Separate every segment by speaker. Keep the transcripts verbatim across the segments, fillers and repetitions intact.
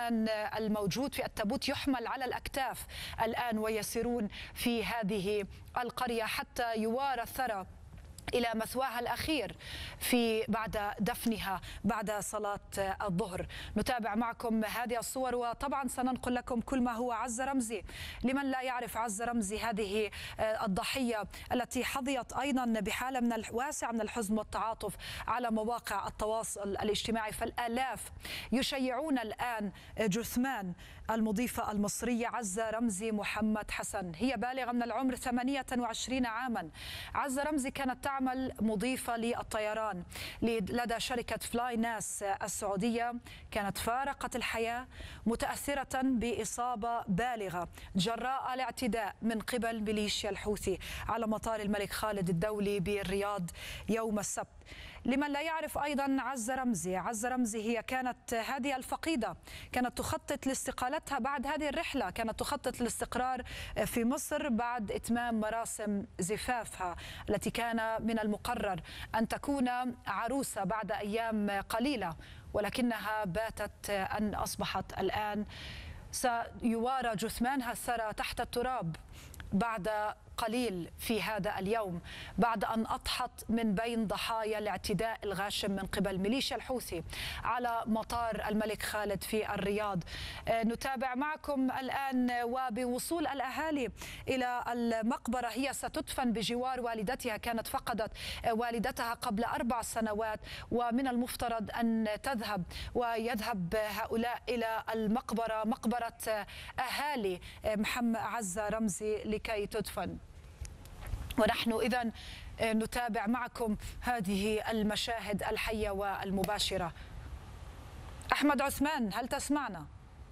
Speaker 1: عثمان الموجود في التابوت يحمل على الأكتاف الآن ويسيرون في هذه القرية حتى يوارى الثرى إلى مثواها الأخير في بعد دفنها بعد صلاة الظهر. نتابع معكم هذه الصور وطبعا سننقل لكم كل ما هو. عزة رمزي، لمن لا يعرف عزة رمزي هذه الضحية التي حظيت أيضا بحالة من الواسع من الحزن والتعاطف على مواقع التواصل الاجتماعي، فالآلاف يشيعون الآن جثمان المضيفة المصرية عزة رمزي محمد حسن. هي بالغة من العمر ثمانية وعشرين عاما. عزة رمزي كانت تعمل مضيفة للطيران لدى شركة فلاي ناس السعودية. كانت فارقت الحياة متأثرة بإصابة بالغة جراء الاعتداء من قبل ميليشيا الحوثي على مطار الملك خالد الدولي بالرياض يوم السبت. لمن لا يعرف أيضا عزة رمزي، عزة رمزي هي كانت هذه الفقيدة كانت تخطط لاستقالتها بعد هذه الرحلة، كانت تخطط للاستقرار في مصر بعد إتمام مراسم زفافها التي كان من المقرر أن تكون عروسة بعد أيام قليلة، ولكنها باتت أن أصبحت الآن سيوارى جثمانها الثرى تحت التراب بعد قليل في هذا اليوم، بعد أن أضحت من بين ضحايا الاعتداء الغاشم من قبل ميليشيا الحوثي على مطار الملك خالد في الرياض. نتابع معكم الآن وبوصول الأهالي إلى المقبرة. هي ستدفن بجوار والدتها، كانت فقدت والدتها قبل أربع سنوات، ومن المفترض أن تذهب ويذهب هؤلاء إلى المقبرة، مقبرة أهالي محمد عزة رمزي، لكي تدفن. ونحن إذن نتابع معكم هذه المشاهد الحية والمباشرة. أحمد عثمان، هل تسمعنا؟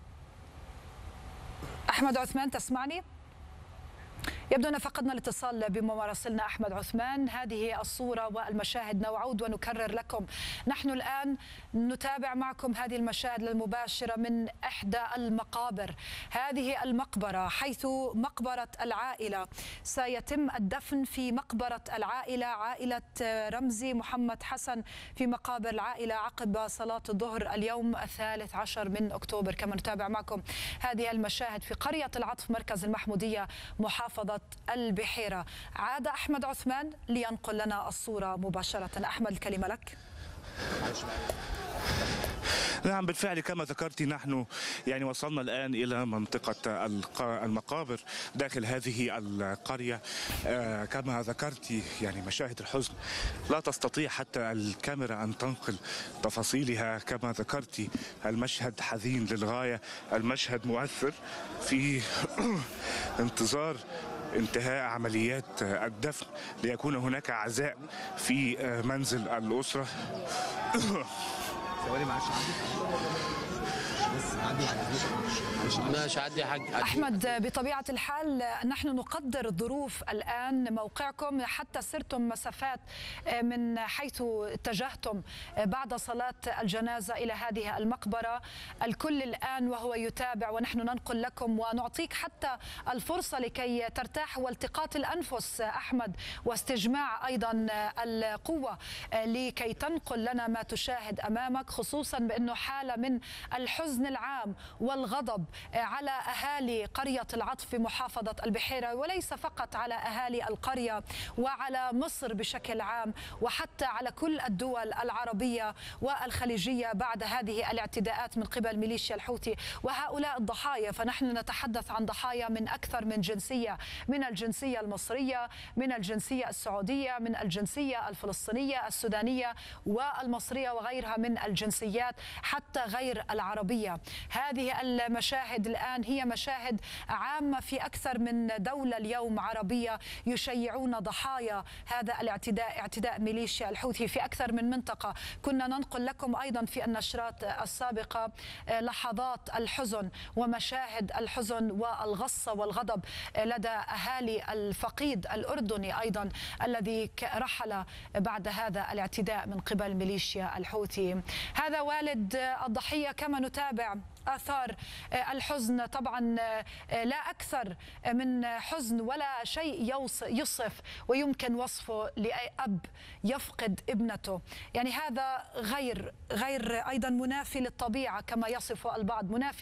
Speaker 1: أحمد عثمان، تسمعني؟ يبدو أن فقدنا الاتصال بمراسلنا أحمد عثمان. هذه الصورة والمشاهد، نعود ونكرر لكم. نحن الآن نتابع معكم هذه المشاهد المباشرة من إحدى المقابر. هذه المقبرة حيث مقبرة العائلة، سيتم الدفن في مقبرة العائلة، عائلة رمزي محمد حسن، في مقابر العائلة عقب صلاة الظهر اليوم الثالث عشر من أكتوبر. كما نتابع معكم هذه المشاهد في قرية العطف مركز المحمودية محافظة البحيرة. عاد أحمد عثمان لينقل لنا الصورة مباشرة. أحمد، الكلمة لك.
Speaker 2: نعم، بالفعل كما ذكرت نحن يعني وصلنا الآن إلى منطقة المقابر داخل هذه القرية. آه كما ذكرت يعني مشاهد الحزن لا تستطيع حتى الكاميرا أن تنقل تفاصيلها. كما ذكرت المشهد حزين للغاية، المشهد مؤثر في انتظار انتهاء عمليات الدفن ليكون هناك عزاء في منزل الأسرة.
Speaker 3: ماشي عدي حاج.
Speaker 1: أحمد، بطبيعة الحال نحن نقدر الظروف الآن، موقعكم حتى سرتم مسافات من حيث اتجهتم بعد صلاة الجنازة إلى هذه المقبرة. الكل الآن وهو يتابع، ونحن ننقل لكم ونعطيك حتى الفرصة لكي ترتاح والتقاط الأنفس أحمد، واستجماع أيضا القوة لكي تنقل لنا ما تشاهد أمامك، خصوصا بأنه حالة من الحزن العام والغضب على أهالي قرية العطف في محافظة البحيرة، وليس فقط على أهالي القرية وعلى مصر بشكل عام، وحتى على كل الدول العربية والخليجية بعد هذه الاعتداءات من قبل ميليشيا الحوثي وهؤلاء الضحايا. فنحن نتحدث عن ضحايا من أكثر من جنسية، من الجنسية المصرية، من الجنسية السعودية، من الجنسية الفلسطينية، السودانية والمصرية، وغيرها من الجنسيات حتى غير العربية. هذه المشاهد الآن هي مشاهد عامة في أكثر من دولة اليوم عربية، يشيعون ضحايا هذا الاعتداء، اعتداء ميليشيا الحوثي في أكثر من منطقة. كنا ننقل لكم أيضا في النشرات السابقة لحظات الحزن ومشاهد الحزن والغصة والغضب لدى أهالي الفقيد الأردني أيضا الذي رحل بعد هذا الاعتداء من قبل ميليشيا الحوثي. هذا والد الضحية. كما نتابع آثار الحزن، طبعا لا أكثر من حزن ولا شيء يصف ويمكن وصفه لأب يفقد ابنته. يعني هذا غير غير أيضا منافي للطبيعة كما يصف البعض، منافي